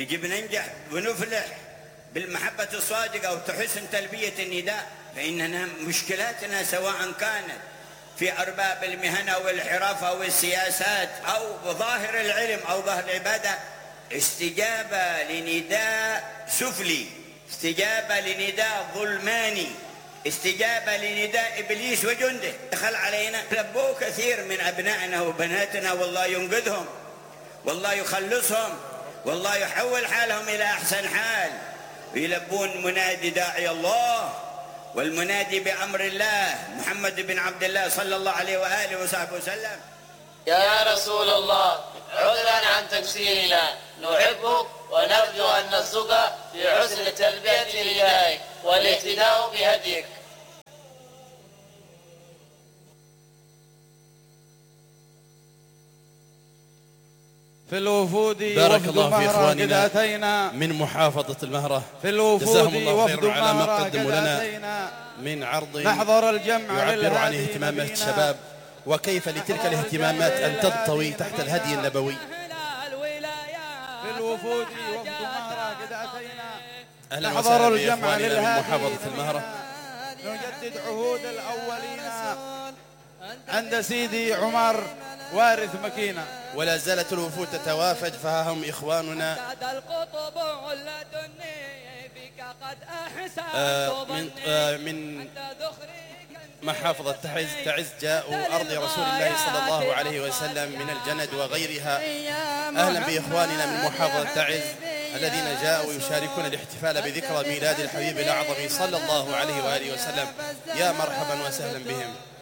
نجي بننجح ونفلح بالمحبة الصادقة وتحسن تلبية النداء، فإننا مشكلاتنا سواء كانت في أرباب المهن أو الحرف أو السياسات أو ظاهر العلم أو ظاهر العبادة، استجابة لنداء سفلي، استجابة لنداء ظلماني، استجابة لنداء إبليس وجنده. دخل علينا لبوا كثير من أبنائنا وبناتنا، والله ينقذهم، والله يخلصهم، والله يحول حالهم إلى أحسن حال، ويلبون منادي داعي الله والمنادي بأمر الله محمد بن عبد الله صلى الله عليه وآله وصحبه وسلم. يا رسول الله، عذرا عن تقصيرنا، نحبك ونرجو أن نصدق في حسن تلبية ندائك والاهتداء بهديك. في الوفود بارك الله في إخواننا من محافظة المهرة، في الوفود جزاهم الله خيرا على ما مهرة قدموا لنا من عرض نحضر الجمع يعبر عن اهتمامات الشباب، وكيف لتلك الاهتمامات أن تنطوي تحت الهدي النبوي. في الوفود وفد مهرة قد أتينا أهلا نحضر وسهلا الجمع بإخواننا من محافظة المهرة، نجدد عهود الأولين عند سيدي عمر وارث مكينة. ولا زالت الوفود تتوافد، فها هم إخواننا من محافظة تعز جاءوا أرض رسول الله صلى الله عليه وسلم من الجند وغيرها. أهلا بإخواننا من محافظة تعز الذين جاءوا يشاركون الاحتفال بذكرى ميلاد الحبيب الأعظم صلى الله عليه وآله وسلم. يا مرحبا وسهلا بهم.